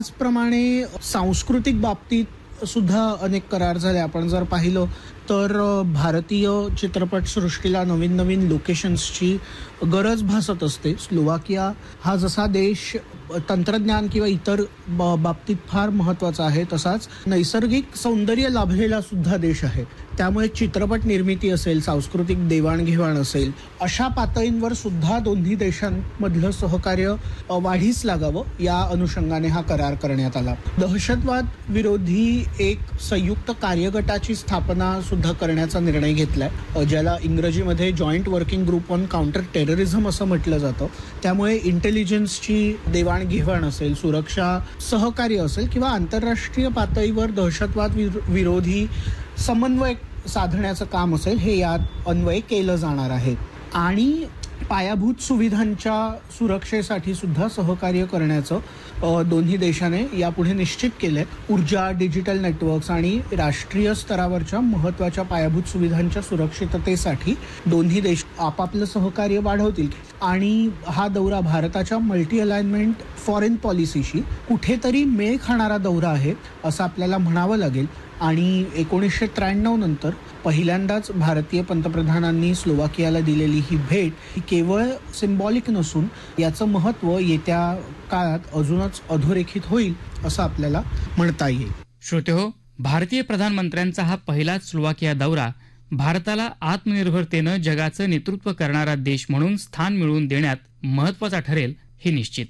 त्याचप्रमाणे सांस्कृतिक बाबतीत सुद्धा अनेक करार झाले. आपण जर पाहिलं तर भारतीय चित्रपटसृष्टीला नवीन नवीन लोकेशन्सची गरज भासत असते. स्लोवाकिया हा जसा देश तंत्रज्ञान किंवा इतर बाबतीत फार महत्त्वाचा आहे, तसाच नैसर्गिक सौंदर्य लाभलेला सुद्धा देश आहे. त्यामुळे चित्रपट निर्मिती असेल, सांस्कृतिक देवाणघेवाण असेल, अशा पातळींवर सुद्धा दोन्ही देशांमधलं सहकार्य वाढीस लागावं, या अनुषंगाने हा करार करण्यात आला. दहशतवाद विरोधी एक संयुक्त कार्यगटाची स्थापना सुद्धा करण्याचा निर्णय घेतलाय, ज्याला इंग्रजीमध्ये joint working group on counter terrorism असं म्हटलं जातं. त्यामुळे इंटेलिजन्सची देवाणघेवाण असेल, सुरक्षा सहकार्य असेल किंवा आंतरराष्ट्रीय पातळीवर दहशतवाद विरोधी समन्वय साधण्याचं काम असेल, हे यात अन्वय केलं जाणार आहे. आणि पायाभूत सुविधांच्या सुरक्षेसाठी सुद्धा सहकार्य करण्याचं दोन्ही देशाने यापुढे निश्चित केलंय. ऊर्जा, डिजिटल नेटवर्क्स आणि राष्ट्रीय स्तरावरच्या महत्त्वाच्या पायाभूत सुविधांच्या सुरक्षिततेसाठी दोन्ही देश आपापलं सहकार्य वाढवतील. आणि हा दौरा भारताच्या मल्टी अलाइनमेंट फॉरेन पॉलिसीशी कुठेतरी मेळ खाणारा दौरा आहे असं आपल्याला म्हणावं लागेल. आणि 1993 नंतर पहिल्यांदाच भारतीय पंतप्रधानांनी स्लोवाकियाला दिलेली ही भेट ही केवळ सिम्बॉलिक नसून याचं महत्त्व येत्या काळात अजूनच अधोरेखित होईल असं आपल्याला म्हणता येईल. श्रोतेहो, भारतीय प्रधानमंत्र्यांचा हा पहिलाच स्लोवाकिया दौरा भारताला आत्मनिर्भरतेनं जगाचं नेतृत्व करणारा देश म्हणून स्थान मिळवून देण्यात महत्त्वाचा ठरेल, हे निश्चित.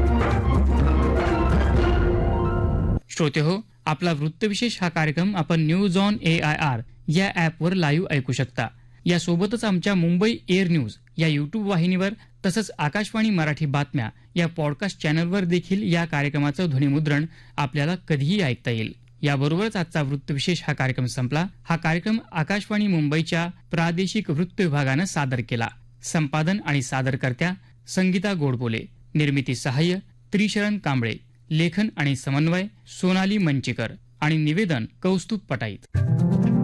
श्रोतेहो, आपला वृत्तविशेष हा कार्यक्रम आपण न्यूज ऑन AIR या ॲपवर लाईव्ह ऐकू शकता. यासोबतच आमच्या मुंबई एअर न्यूज या यूट्यूब वाहिनीवर, तसंच आकाशवाणी मराठी बातम्या या पॉडकास्ट चॅनलवर देखील या कार्यक्रमाचं ध्वनिमुद्रण आपल्याला कधीही ऐकता येईल. याबरोबरच आजचा वृत्तविशेष हा कार्यक्रम संपला. हा कार्यक्रम आकाशवाणी मुंबईच्या प्रादेशिक वृत्त विभागानं सादर केला. संपादन आणि सादरकर्त्या संगीता गोडबोले, निर्मिती सहाय्य त्रिशरण कांबळे, लेखन आणि समन्वय सोनाली मंचीकर आणि निवेदन कौस्तुभ पटाईत.